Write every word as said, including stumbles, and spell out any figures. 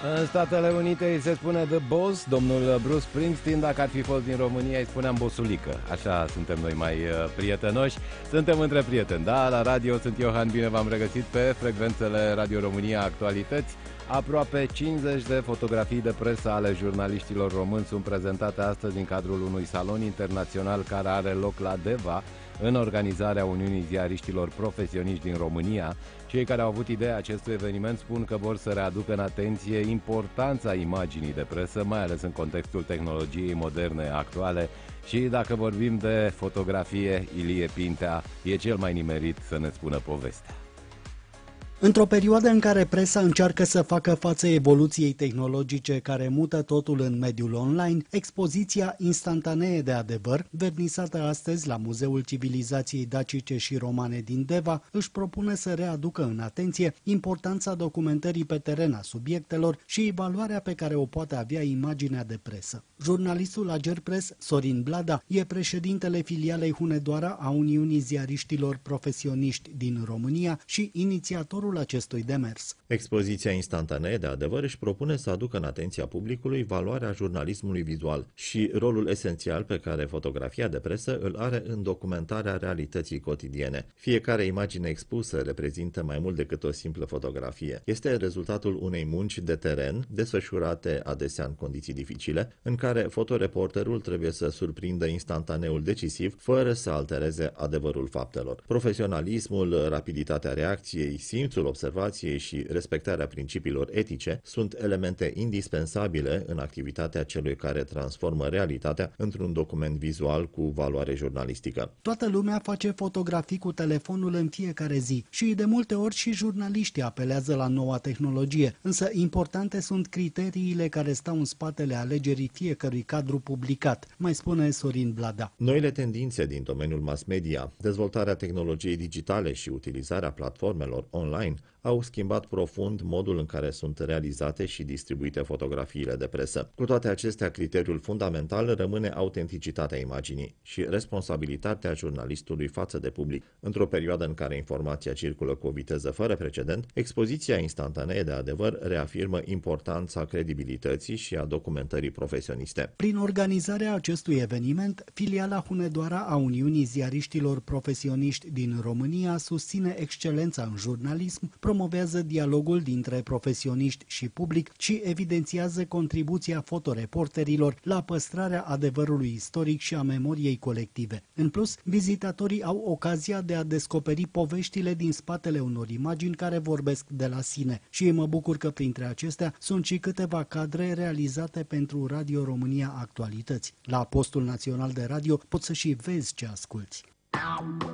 În Statele Unite îi se spune The Boss, domnul Bruce Springsteen. Dacă ar fi fost din România, îi spuneam Bosulică. Așa suntem noi mai prietenoși. Suntem între prieteni, da? La radio sunt Iohan, bine v-am regăsit pe frecvențele Radio România Actualități. Aproape cincizeci de fotografii de presă ale jurnaliștilor români sunt prezentate astăzi în cadrul unui salon internațional care are loc la Deva, în organizarea Uniunii Ziariștilor Profesioniști din România. Cei care au avut ideea acestui eveniment spun că vor să readucă în atenție importanța imaginii de presă, mai ales în contextul tehnologiei moderne actuale. Și dacă vorbim de fotografie, Ilie Pintea e cel mai nimerit să ne spună povestea. Într-o perioadă în care presa încearcă să facă față evoluției tehnologice care mută totul în mediul online, expoziția Instantanee de adevăr, vernisată astăzi la Muzeul Civilizației Dacice și Romane din Deva, își propune să readucă în atenție importanța documentării pe teren a subiectelor și valoarea pe care o poate avea imaginea de presă. Jurnalistul Agerpres, Sorin Blada, e președintele filialei Hunedoara a Uniunii Ziariștilor Profesioniști din România și inițiatorul acestui demers. Expoziția Instantanee de adevăr își propune să aducă în atenția publicului valoarea jurnalismului vizual și rolul esențial pe care fotografia de presă îl are în documentarea realității cotidiene. Fiecare imagine expusă reprezintă mai mult decât o simplă fotografie. Este rezultatul unei munci de teren, desfășurate adesea în condiții dificile, în care fotoreporterul trebuie să surprindă instantaneul decisiv, fără să altereze adevărul faptelor. Profesionalismul, rapiditatea reacției, simțul observației și respectarea principiilor etice sunt elemente indispensabile în activitatea celui care transformă realitatea într-un document vizual cu valoare jurnalistică. Toată lumea face fotografii cu telefonul în fiecare zi și de multe ori și jurnaliștii apelează la noua tehnologie, însă importante sunt criteriile care stau în spatele alegerii fiecărui cadru publicat, mai spune Sorin Blada. Noile tendințe din domeniul mass media, dezvoltarea tehnologiei digitale și utilizarea platformelor online au schimbat profund modul în care sunt realizate și distribuite fotografiile de presă. Cu toate acestea, criteriul fundamental rămâne autenticitatea imaginii și responsabilitatea jurnalistului față de public. Într-o perioadă în care informația circulă cu o viteză fără precedent, expoziția Instantanee de adevăr reafirmă importanța credibilității și a documentării profesioniste. Prin organizarea acestui eveniment, filiala Hunedoara a Uniunii Ziariștilor Profesioniști din România susține excelența în jurnalism, promovează dialogul dintre profesioniști și public și evidențiază contribuția fotoreporterilor la păstrarea adevărului istoric și a memoriei colective. În plus, vizitatorii au ocazia de a descoperi poveștile din spatele unor imagini care vorbesc de la sine și mă bucur că printre acestea sunt și câteva cadre realizate pentru Radio România Actualități. La postul național de radio poți să și vezi ce asculți.